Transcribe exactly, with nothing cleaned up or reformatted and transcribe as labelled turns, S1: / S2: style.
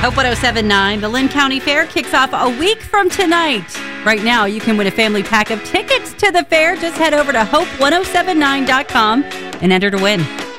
S1: Hope one oh seven point nine, the Lynn County Fair kicks off a week from tonight. Right now, you can win a family pack of tickets to the fair. Just head over to hope ten seventy-nine dot com and enter to win.